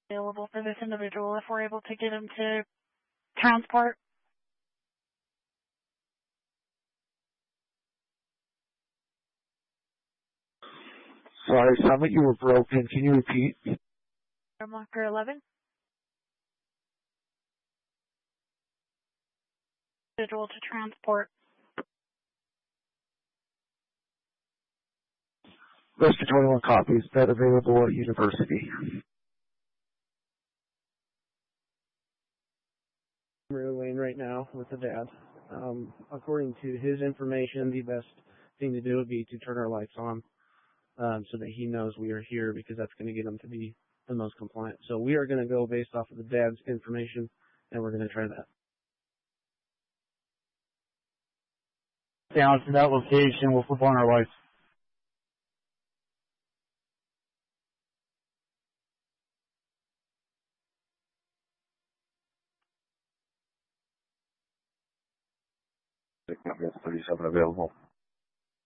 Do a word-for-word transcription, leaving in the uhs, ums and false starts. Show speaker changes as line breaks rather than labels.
available for this individual if we're able to get him to transport.
Sorry, some of you were broken. Can you repeat?
From Locker eleven. Individual to transport.
List of twenty-one copies. Bed available at University.
Lane right now with the dad. Um, according to his information, the best thing to do would be to turn our lights on um, so that he knows we are here, because that's going to get him to be the most compliant. So we are going to go based off of the dad's information, and we're going to try that.
Down to that location, we'll flip on our lights.
thirty-seven available.